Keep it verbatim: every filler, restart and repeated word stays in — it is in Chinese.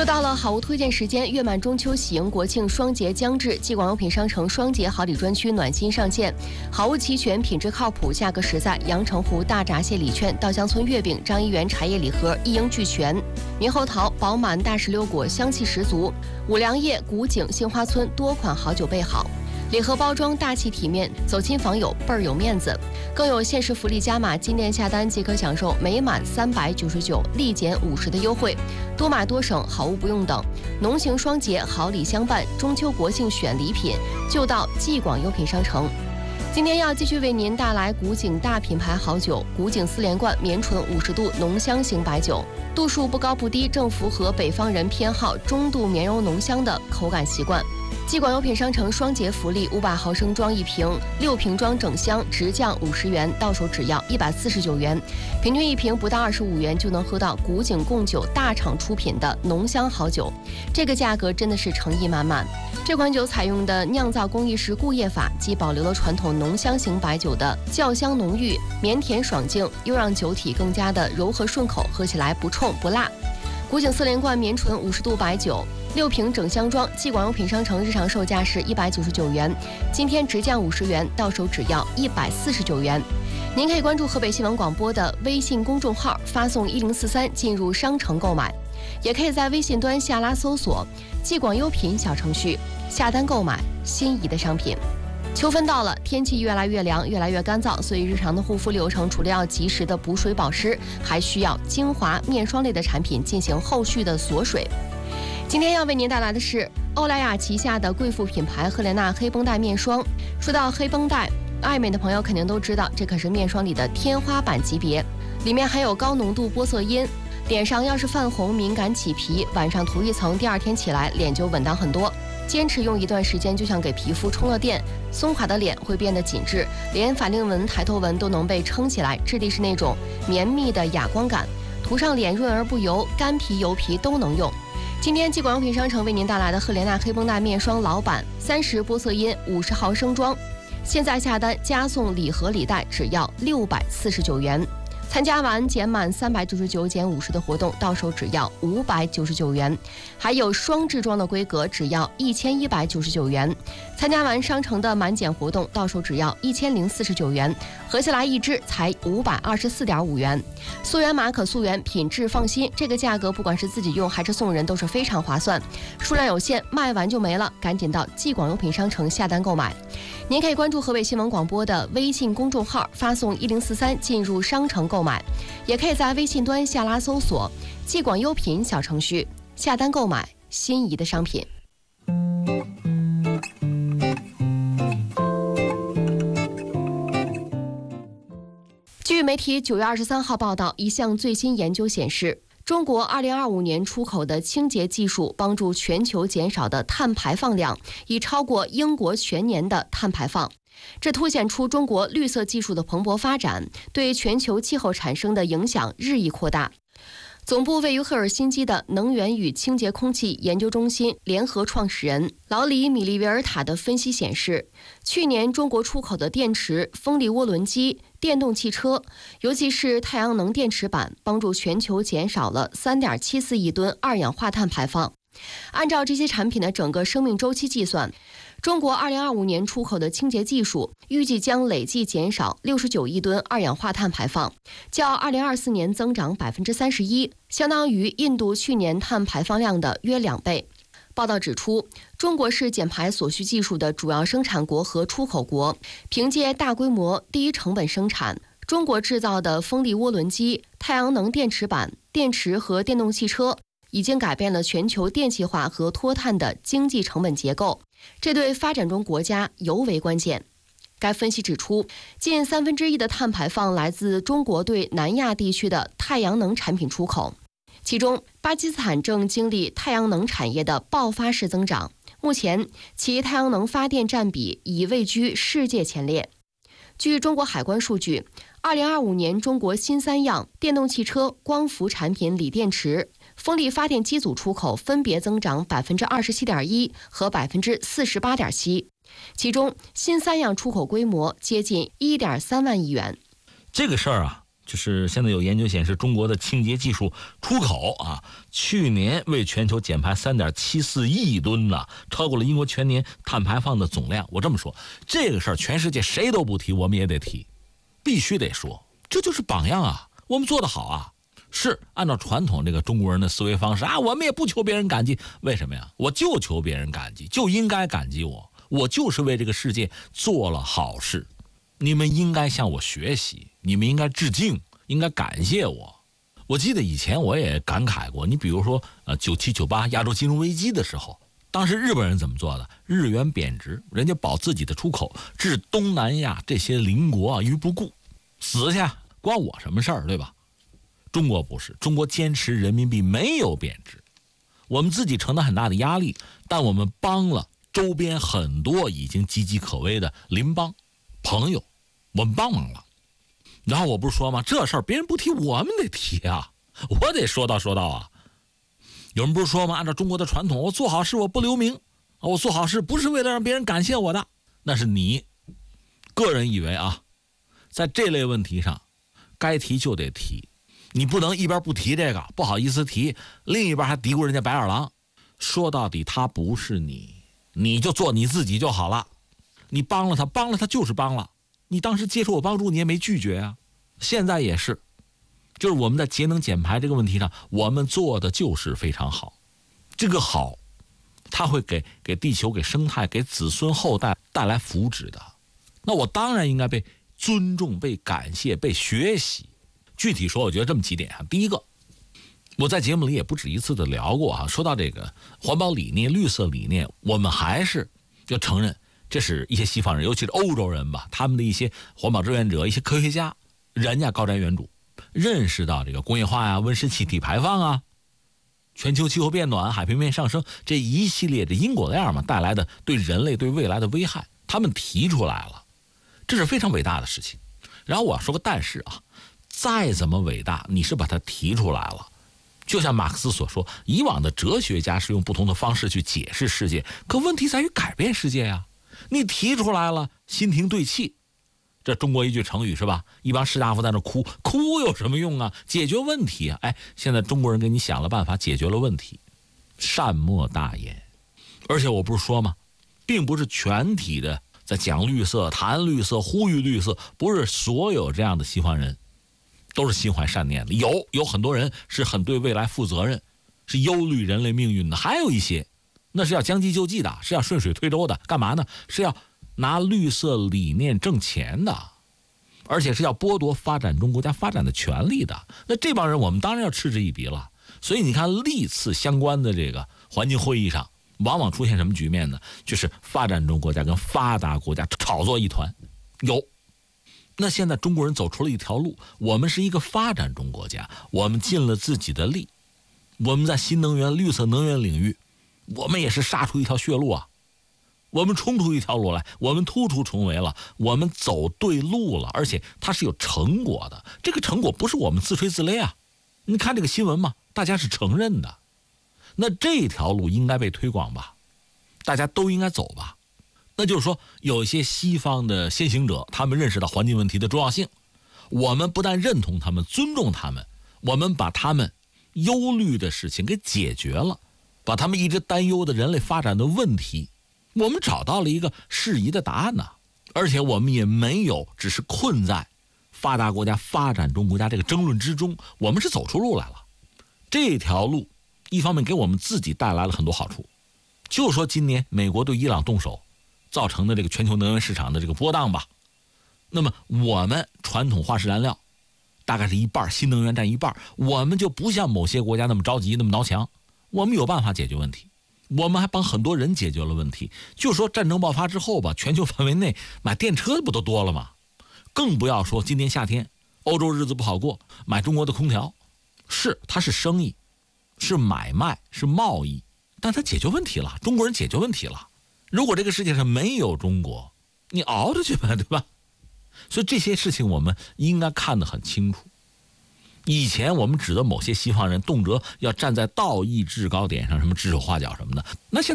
又到了好物推荐时间，月满中秋喜迎国庆，双节将至，继广用品商城双节好礼专区暖心上线，好物齐全，品质靠谱，价格实在。阳澄湖大闸蟹礼券、稻香村月饼、张一元茶叶礼盒一应俱全。猕猴桃饱满大石榴果香气十足，五粮液、古井、杏花村多款好酒备好。礼盒包装大气体面，走亲访友倍儿有面子。更有限时福利加码，今店下单即可享受每满三百九十九立减五十的优惠，多买多省，好物不用等。农行双节好礼相伴，中秋国庆选礼品就到继广优品商城。今天要继续为您带来古井大品牌好酒，古井四连冠绵醇五十度浓香型白酒，度数不高不低，正符合北方人偏好中度绵柔浓香的口感习惯。继广优品商城双节福利，五百毫升装一瓶，六瓶装整箱直降五十元，到手只要一百四十九元，平均一瓶不到二十五元就能喝到古井贡酒大厂出品的浓香好酒，这个价格真的是诚意满满。这款酒采用的酿造工艺是固液法，既保留了传统浓香型白酒的酵香浓郁、绵甜爽净，又让酒体更加的柔和顺口，喝起来不冲不辣。古井四连冠绵醇五十度白酒，六瓶整箱装，继广用品商城日常售价是一百九十九元，今天直降五十元，到手只要一百四十九元。您可以关注河北新闻广播的微信公众号，发送一零四三进入商城购买，也可以在微信端下拉搜索继广优品小程序，下单购买心仪的商品。秋分到了，天气越来越凉，越来越干燥，所以日常的护肤流程除了要及时的补水保湿，还需要精华面霜类的产品进行后续的锁水。今天要为您带来的是欧莱雅旗下的贵妇品牌赫莲娜黑绷带面霜。说到黑绷带，爱美的朋友肯定都知道，这可是面霜里的天花板级别，里面含有高浓度玻色因，脸上要是泛红、敏感、起皮，晚上涂一层，第二天起来脸就稳当很多。坚持用一段时间，就像给皮肤充了电，松垮的脸会变得紧致，连法令纹、抬头纹都能被撑起来，质地是那种绵密的哑光感，涂上脸润而不油，干皮油皮都能用。今天继广用品商城为您带来的赫莲娜黑绷带面霜老版三十玻色因五十毫升装，现在下单加送礼盒礼袋，只要六百四十九元。参加完减满三百九十九减五十的活动，到手只要五百九十九元，还有双置装的规格只要一千一百九十九元。参加完商城的满减活动，到手只要一千零四十九元，合起来一支才五百二十四点五元。溯源码可溯源，品质放心，这个价格不管是自己用还是送人都是非常划算。数量有限，卖完就没了，赶紧到继广用品商城下单购买。您可以关注河北新闻广播的微信公众号，发送一零四三进入商城购买，也可以在微信端下拉搜索继广优品小程序，下单购买心仪的商品。据媒体九月二十三号报道，一项最新研究显示，中国二零二五年出口的清洁技术帮助全球减少的碳排放量已超过英国全年的碳排放。这凸显出中国绿色技术的蓬勃发展对全球气候产生的影响日益扩大。总部位于赫尔辛基的能源与清洁空气研究中心联合创始人劳里·米利维尔塔的分析显示，去年中国出口的电池、风力涡轮机、电动汽车，尤其是太阳能电池板，帮助全球减少了 三点七四亿吨二氧化碳排放。按照这些产品的整个生命周期计算，中国二零二五年出口的清洁技术预计将累计减少六十九亿吨二氧化碳排放，较二零二四年增长百分之三十一，相当于印度去年碳排放量的约两倍。报道指出，中国是减排所需技术的主要生产国和出口国，凭借大规模、低成本生产，中国制造的风力涡轮机、太阳能电池板、电池和电动汽车已经改变了全球电气化和脱碳的经济成本结构，这对发展中国家尤为关键。该分析指出，近三分之一的碳排放来自中国对南亚地区的太阳能产品出口，其中巴基斯坦正经历太阳能产业的爆发式增长，目前其太阳能发电占比已位居世界前列。据中国海关数据，二零二五年中国新三样电动汽车、光伏产品锂电池、风力发电机组出口分别增长百分之二十七点一和百分之四十八点七，其中新三样出口规模接近一点三万亿元。 这个事儿啊， 就是现在有研究显示，中国的清洁技术出口啊，去年为全球减排 三点七四亿吨呢，超过了英国全年碳排放的总量。我这么说，这个事儿全世界谁都不提，我们也得提，必须得说，这就是榜样啊，我们做得好啊。是按照传统这个中国人的思维方式啊，我们也不求别人感激，为什么呀？我就求别人感激，就应该感激我，我就是为这个世界做了好事，你们应该向我学习，你们应该致敬，应该感谢我。我记得以前我也感慨过，你比如说呃九七九八亚洲金融危机的时候，当时日本人怎么做的？日元贬值，人家保自己的出口，置东南亚这些邻国啊于不顾，死下关我什么事儿，对吧？中国不是，中国坚持人民币没有贬值，我们自己承担很大的压力，但我们帮了周边很多已经岌岌可危的邻邦朋友，我们帮忙了。然后我不是说吗？这事儿别人不提，我们得提啊，我得说道说道啊。有人不是说吗？按照中国的传统，我做好事我不留名，我做好事不是为了让别人感谢我的，那是你个人以为啊，在这类问题上该提就得提，你不能一边不提这个，不好意思提，另一边还嘀咕人家白眼狼。说到底他不是你，你就做你自己就好了。你帮了他，帮了他就是帮了，你当时接受我帮助你也没拒绝啊。现在也是，就是我们在节能减排这个问题上，我们做的就是非常好。这个好它会给给地球、给生态、给子孙后代带来福祉的，那我当然应该被尊重、被感谢、被学习。具体说，我觉得这么几点啊。第一个，我在节目里也不止一次的聊过啊，说到这个环保理念、绿色理念，我们还是要承认，这是一些西方人，尤其是欧洲人吧，他们的一些环保志愿者、一些科学家，人家高瞻远瞩，认识到这个工业化呀、温室气体排放啊、全球气候变暖、海平面上升这一系列的因果链嘛带来的对人类、对未来的危害，他们提出来了，这是非常伟大的事情。然后我要说个但是啊，再怎么伟大，你是把它提出来了。就像马克思所说，以往的哲学家是用不同的方式去解释世界，可问题在于改变世界呀。你提出来了，心停对气，这中国一句成语是吧？一帮士大夫在那哭，哭有什么用啊？解决问题啊！哎，现在中国人给你想了办法，解决了问题，善莫大焉。而且我不是说吗？并不是全体的在讲绿色、谈绿色、呼吁绿色，不是所有这样的西方人都是心怀善念的，有有很多人是很对未来负责任，是忧虑人类命运的，还有一些那是要将计就计的，是要顺水推舟的，干嘛呢？是要拿绿色理念挣钱的，而且是要剥夺发展中国家发展的权利的。那这帮人我们当然要嗤之以鼻了。所以你看历次相关的这个环境会议上，往往出现什么局面呢？就是发展中国家跟发达国家炒作一团。有那现在中国人走出了一条路，我们是一个发展中国家，我们尽了自己的力，我们在新能源、绿色能源领域，我们也是杀出一条血路啊，我们冲出一条路来，我们突出重围了，我们走对路了，而且它是有成果的。这个成果不是我们自吹自擂啊，你看这个新闻嘛，大家是承认的。那这条路应该被推广吧，大家都应该走吧。那就是说，有一些西方的先行者，他们认识到环境问题的重要性，我们不但认同他们、尊重他们，我们把他们忧虑的事情给解决了，把他们一直担忧的人类发展的问题，我们找到了一个适宜的答案呢。而且我们也没有只是困在发达国家、发展中国家这个争论之中，我们是走出路来了。这条路一方面给我们自己带来了很多好处，就说今年美国对伊朗动手造成的这个全球能源市场的这个波荡吧，那么我们传统化石燃料大概是一半，新能源占一半，我们就不像某些国家那么着急那么挠墙，我们有办法解决问题，我们还帮很多人解决了问题。就说战争爆发之后吧，全球范围内买电车不都多了吗？更不要说今年夏天欧洲日子不好过，买中国的空调，是它是生意，是买卖，是贸易，但它解决问题了，中国人解决问题了。如果这个世界上没有中国，你熬着去吧，对吧？所以这些事情我们应该看得很清楚。以前我们指的某些西方人动辄要站在道义制高点上，什么指手画脚什么的，那现在